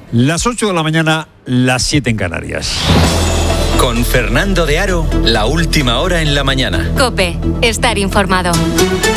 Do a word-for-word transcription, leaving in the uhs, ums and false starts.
Las ocho de la mañana, las siete en Canarias. Con Fernando de Aro, la última hora en la mañana. COPE, estar informado.